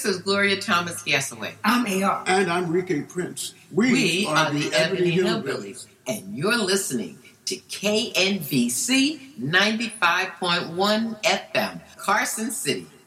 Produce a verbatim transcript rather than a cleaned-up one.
This is Gloria Thomas Gassaway. I'm A R. And I'm Ricky Prince. We, We are, are the the Ebony, Ebony Hillbillies. Hillbillies, and you're listening to K N V C ninety-five point one F M, Carson City.